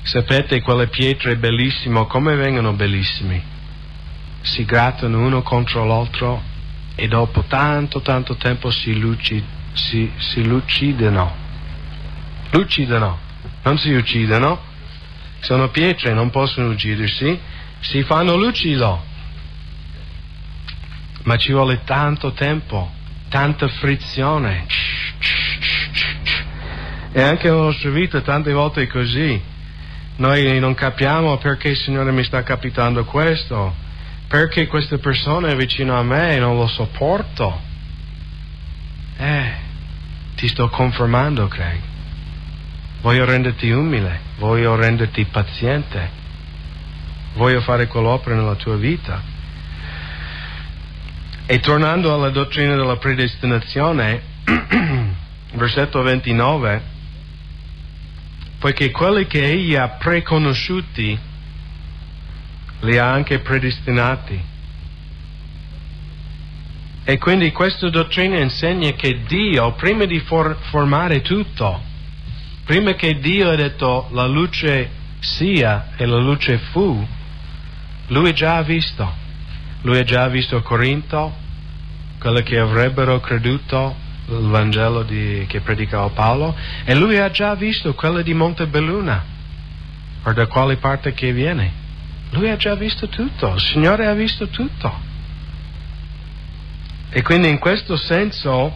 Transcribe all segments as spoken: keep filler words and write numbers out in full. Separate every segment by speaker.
Speaker 1: Sapete quelle pietre bellissime, come vengono bellissime? Si grattano uno contro l'altro e dopo tanto tanto tempo si, luci, si, si lucidano. Lucidano, non si uccidono, sono pietre, non possono uccidersi, si fanno lucido. Ma ci vuole tanto tempo, tanta frizione. E anche nella nostra vita tante volte è così. Noi non capiamo perché il Signore mi sta capitando questo, perché questa persona è vicino a me e non lo sopporto. Eh, ti sto confermando, Craig. Voglio renderti umile, voglio renderti paziente, voglio fare quell'opera nella tua vita. E tornando alla dottrina della predestinazione, versetto ventinove, poiché quelli che egli ha preconosciuti li ha anche predestinati. E quindi questa dottrina insegna che Dio, prima di for- formare tutto, prima che Dio ha detto la luce sia e la luce fu, Lui già ha visto. Lui ha già visto Corinto, quelli che avrebbero creduto il Vangelo di, che predicava Paolo, e Lui ha già visto quella di Montebelluna, o da quale parte che viene. Lui ha già visto tutto, il Signore ha visto tutto. E quindi in questo senso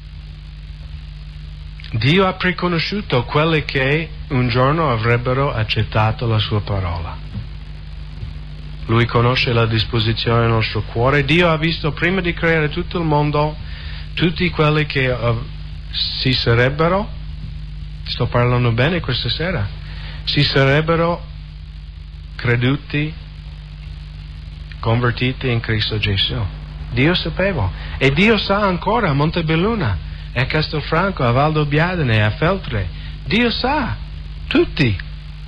Speaker 1: Dio ha preconosciuto quelli che un giorno avrebbero accettato la sua parola. Lui conosce la disposizione del nostro cuore. Dio ha visto prima di creare tutto il mondo tutti quelli che uh, si sarebbero, sto parlando bene questa sera, si sarebbero creduti, convertiti in Cristo Gesù. Dio sapeva. E Dio sa ancora a Montebelluna, a Castelfranco, a Valdobbiadene, a Feltre. Dio sa, tutti.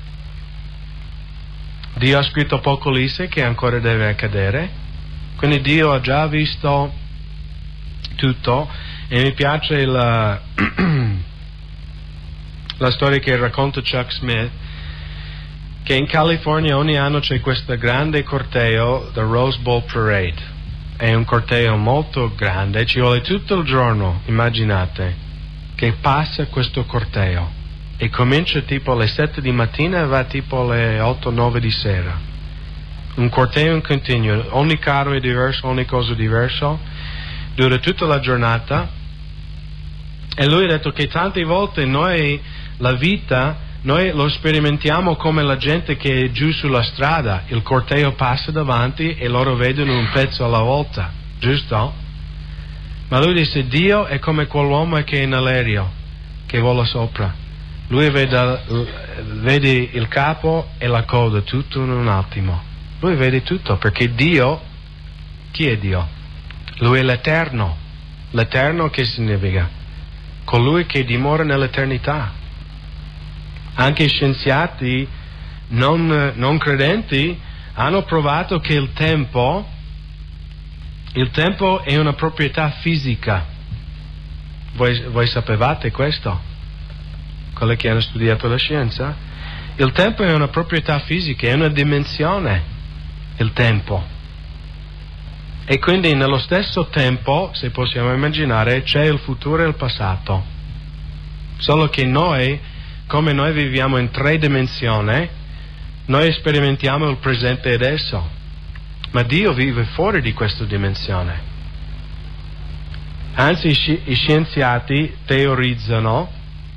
Speaker 1: Dio ha scritto Apocalisse che ancora deve accadere, quindi Dio ha già visto tutto. E mi piace la, la storia che racconta Chuck Smith, che in California ogni anno c'è questo grande corteo, the Rose Bowl Parade. È un corteo molto grande, ci vuole tutto il giorno, immaginate, che passa questo corteo. E comincia tipo alle sette di mattina e va tipo alle otto nove di sera. Un corteo in continuo, ogni carro è diverso, ogni cosa è diverso, dura tutta la giornata. E lui ha detto che tante volte noi, la vita, noi lo sperimentiamo come la gente che è giù sulla strada, il corteo passa davanti e loro vedono un pezzo alla volta, giusto? Ma lui disse, Dio è come quell'uomo che è nell'aereo, che vola sopra. Lui vede, vede il capo e la coda tutto in un attimo. Lui vede tutto, perché Dio, chi è Dio? Lui è l'Eterno. L'Eterno che significa? Colui che dimora nell'eternità. Anche i scienziati non, non credenti hanno provato che il tempo, il tempo è una proprietà fisica. Voi, voi sapevate questo? Quelli che hanno studiato la scienza? Il tempo è una proprietà fisica, è una dimensione, il tempo. E quindi nello stesso tempo, se possiamo immaginare, c'è il futuro e il passato. Solo che noi, come noi viviamo in tre dimensioni, noi sperimentiamo il presente e adesso. Ma Dio vive fuori di questa dimensione. Anzi, i scienziati teorizzano,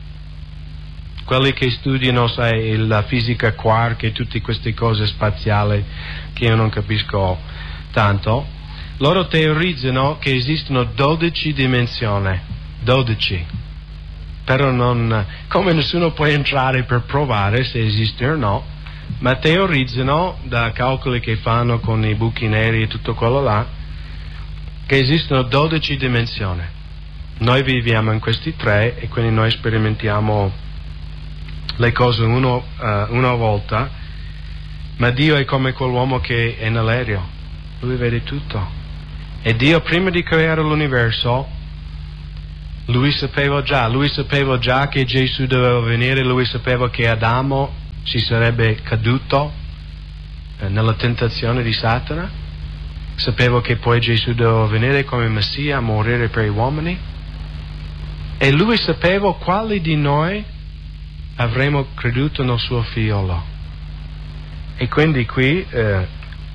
Speaker 1: quelli che studiano, sai, la fisica quark e tutte queste cose spaziali che io non capisco tanto, loro teorizzano che esistono dodici dimensioni, dodici, però non, come nessuno può entrare per provare se esiste o no, ma teorizzano da calcoli che fanno con i buchi neri e tutto quello là, che esistono dodici dimensioni. Noi viviamo in questi tre e quindi noi sperimentiamo le cose uno, uh, una volta, ma Dio è come quell'uomo che è nell'aereo, lui vede tutto. E Dio prima di creare l'universo, lui sapeva già, lui sapeva già che Gesù doveva venire, lui sapeva che Adamo si sarebbe caduto eh, nella tentazione di Satana. Sapevo che poi Gesù doveva venire come Messia a morire per gli uomini. E lui sapeva quali di noi avremmo creduto nel suo figliolo. E quindi qui eh,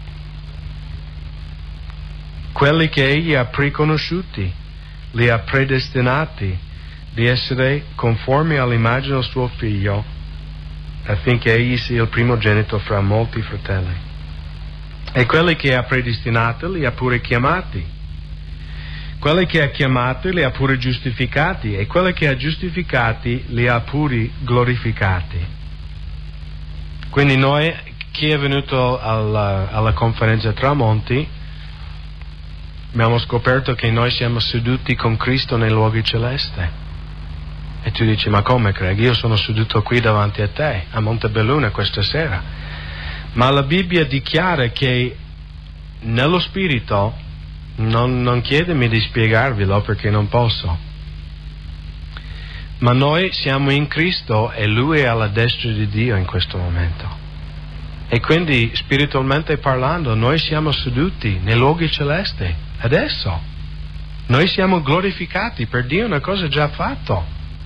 Speaker 1: quelli che egli ha preconosciuti, li ha predestinati di essere conformi all'immagine del suo figlio, affinché egli sia il primogenito fra molti fratelli. E quelli che ha predestinati li ha pure chiamati. Quelli che ha chiamati li ha pure giustificati, e quelli che ha giustificati li ha pure glorificati. Quindi noi, chi è venuto alla, alla conferenza Tramonti, abbiamo scoperto che noi siamo seduti con Cristo nei luoghi celesti. E tu dici, ma come Craig? Io sono seduto qui davanti a te, a Montebelluna questa sera. Ma la Bibbia dichiara che nello Spirito, non, non chiedemi di spiegarvelo perché non posso, ma noi siamo in Cristo e Lui è alla destra di Dio in questo momento. E quindi, spiritualmente parlando, noi siamo seduti nei luoghi celesti. Adesso noi siamo glorificati per Dio, una cosa già fatta.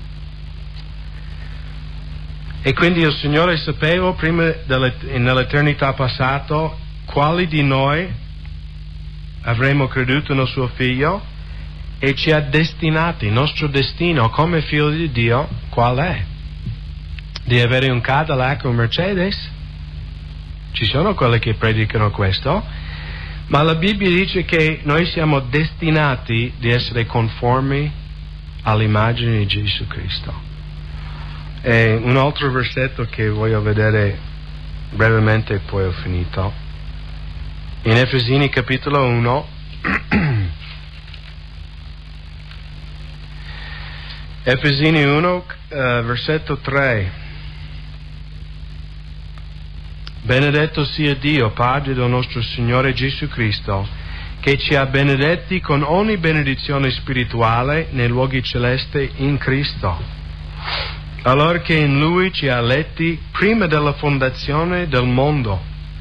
Speaker 1: E quindi il Signore sapeva prima nell'eternità passata quali di noi avremmo creduto nel suo figlio, e ci ha destinati. Il nostro destino come figlio di Dio qual è? Di avere un Cadillac o un Mercedes? Ci sono quelli che predicano questo. Ma la Bibbia dice che noi siamo destinati di essere conformi all'immagine di Gesù Cristo. E un altro versetto che voglio vedere brevemente e poi ho finito. In Efesini capitolo uno, Efesini uno, uh, versetto tre. Benedetto sia Dio, Padre del nostro Signore Gesù Cristo, che ci ha benedetti con ogni benedizione spirituale nei luoghi celesti in Cristo, allora che in Lui ci ha eletti prima della fondazione del mondo,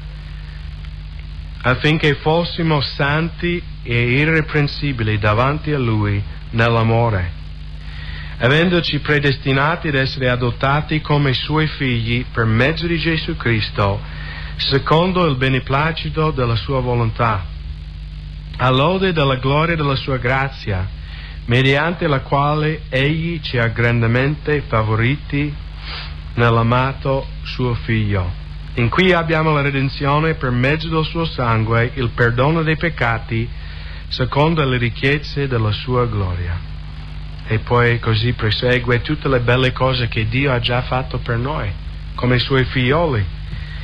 Speaker 1: affinché fossimo santi e irreprensibili davanti a Lui nell'amore, avendoci predestinati ad essere adottati come Suoi figli per mezzo di Gesù Cristo, secondo il beneplacito della Sua volontà, all'ode della gloria della Sua grazia, mediante la quale Egli ci ha grandemente favoriti nell'amato Suo Figlio, in cui abbiamo la redenzione per mezzo del Suo sangue, il perdono dei peccati, secondo le ricchezze della Sua gloria. E poi così prosegue tutte le belle cose che Dio ha già fatto per noi, come Suoi figlioli.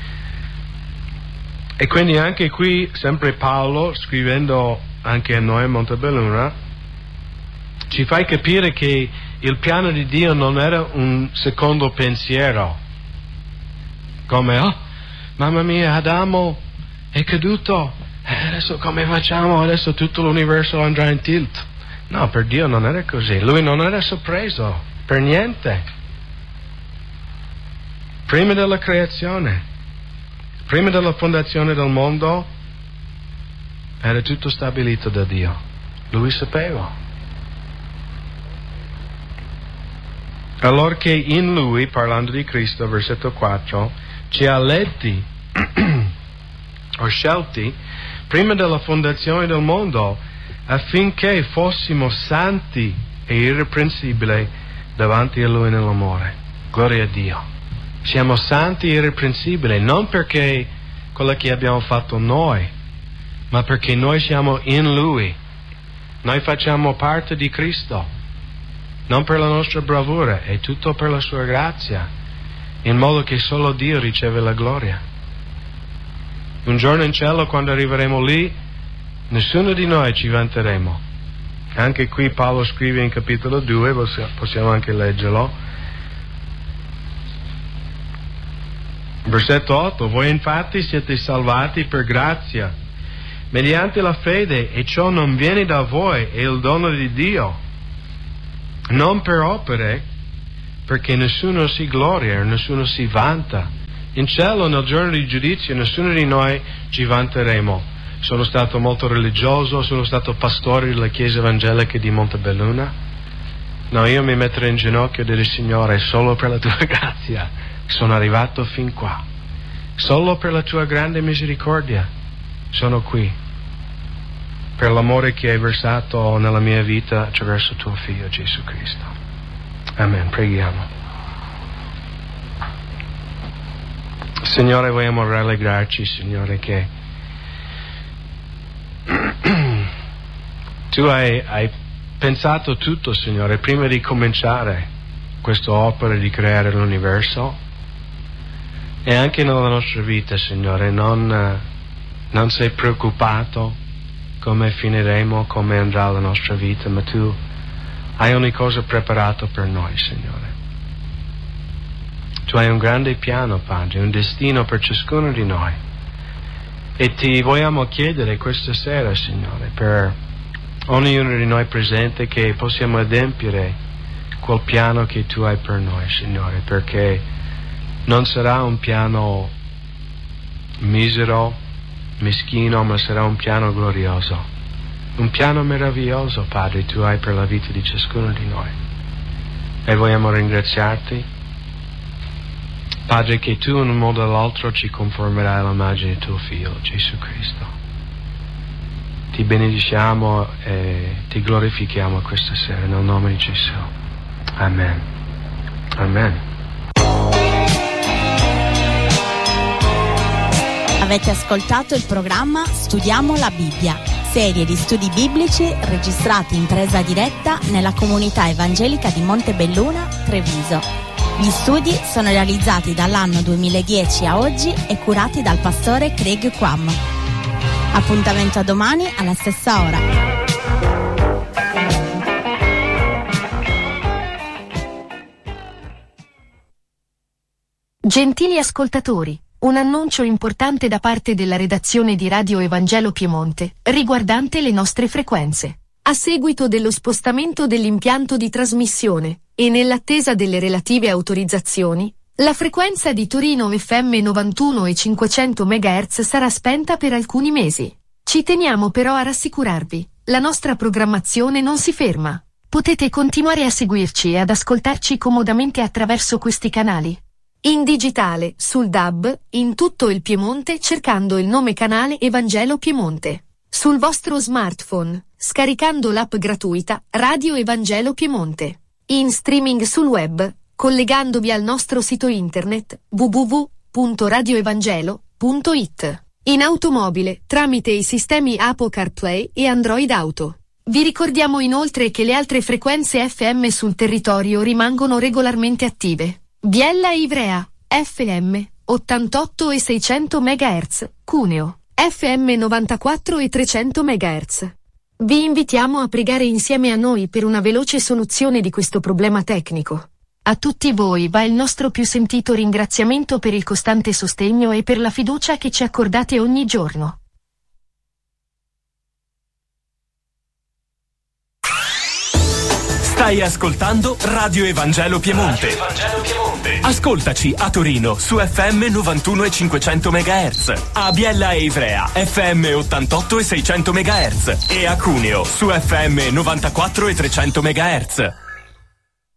Speaker 1: E quindi anche qui, sempre Paolo, scrivendo anche a noi a Montebelluna, ci fa capire che il piano di Dio non era un secondo pensiero, come, oh, mamma mia, Adamo è caduto, e adesso come facciamo? Adesso tutto l'universo andrà in tilt. No, per Dio non era così. Lui non era sorpreso per niente. Prima della creazione, prima della fondazione del mondo, era tutto stabilito da Dio. Lui sapeva. Allora che in Lui, parlando di Cristo, versetto quattro, ci ha eletti o scelti prima della fondazione del mondo, affinché fossimo santi e irreprensibili davanti a Lui nell'amore. Gloria a Dio. Siamo santi e irreprensibili, non perché quello che abbiamo fatto noi, ma perché noi siamo in Lui. Noi facciamo parte di Cristo, non per la nostra bravura, è tutto per la Sua grazia, in modo che solo Dio riceve la gloria. Un giorno in cielo, quando arriveremo lì, nessuno di noi ci vanteremo. Anche qui Paolo scrive in capitolo due, possiamo anche leggerlo. Versetto otto. Voi infatti siete salvati per grazia, mediante la fede, e ciò non viene da voi, è il dono di Dio, non per opere, perché nessuno si gloria, nessuno si vanta, In cielo, nel giorno di giudizio, nessuno di noi ci vanteremo. Sono stato molto religioso, sono stato pastore della Chiesa Evangelica di Montebelluna. No, io mi metterò in ginocchio e dirò: Signore, solo per la tua grazia sono arrivato fin qua. Solo per la tua grande misericordia sono qui. Per l'amore che hai versato nella mia vita attraverso tuo Figlio Gesù Cristo. Amen. Preghiamo. Signore, vogliamo rallegrarci, Signore, che tu hai, hai pensato tutto, Signore, prima di cominciare questa opera di creare l'universo. E anche nella nostra vita, Signore, non, non sei preoccupato come finiremo, come andrà la nostra vita, ma tu hai ogni cosa preparato per noi, Signore. Tu hai un grande piano, Padre, un destino per ciascuno di noi. E ti vogliamo chiedere questa sera, Signore, per ognuno di noi presente, che possiamo adempiere quel piano che tu hai per noi, Signore, perché non sarà un piano misero, meschino, ma sarà un piano glorioso. Un piano meraviglioso, Padre, tu hai per la vita di ciascuno di noi. E vogliamo ringraziarti, Padre, che tu in un modo o l'altro ci conformerai all'immagine di tuo Figlio, Gesù Cristo. Ti benediciamo e ti glorifichiamo questa sera nel nome di Gesù. Amen. Amen.
Speaker 2: Avete ascoltato il programma Studiamo la Bibbia, serie di studi biblici registrati in presa diretta nella comunità evangelica di Montebelluna, Treviso. Gli studi sono realizzati dall'anno duemiladieci a oggi e curati dal pastore Craig Quam. Appuntamento a domani alla stessa ora.
Speaker 3: Gentili ascoltatori, un annuncio importante da parte della redazione di Radio Evangelo Piemonte, riguardante le nostre frequenze. A seguito dello spostamento dell'impianto di trasmissione, e nell'attesa delle relative autorizzazioni, la frequenza di Torino F M novantuno e cinquecento megahertz sarà spenta per alcuni mesi. Ci teniamo però a rassicurarvi, la nostra programmazione non si ferma. Potete continuare a seguirci e ad ascoltarci comodamente attraverso questi canali. In digitale, sul D A B, in tutto il Piemonte cercando il nome canale Evangelo Piemonte. Sul vostro smartphone, scaricando l'app gratuita Radio Evangelo Piemonte. In streaming sul web, collegandovi al nostro sito internet w w w punto radio evangelo punto i t. In automobile, tramite i sistemi Apple CarPlay e Android Auto. Vi ricordiamo inoltre che le altre frequenze F M sul territorio rimangono regolarmente attive. Biella e Ivrea, F M, ottantotto e seicento megahertz, Cuneo, F M novantaquattro e trecento megahertz. Vi invitiamo a pregare insieme a noi per una veloce soluzione di questo problema tecnico. A tutti voi va il nostro più sentito ringraziamento per il costante sostegno e per la fiducia che ci accordate ogni giorno.
Speaker 4: Stai ascoltando Radio Evangelo Piemonte. Radio Evangelo Piemonte. Ascoltaci a Torino su F M novantuno e cinquecento megahertz, a Biella e Ivrea F M ottantotto e seicento megahertz e a Cuneo su F M novantaquattro e trecento megahertz.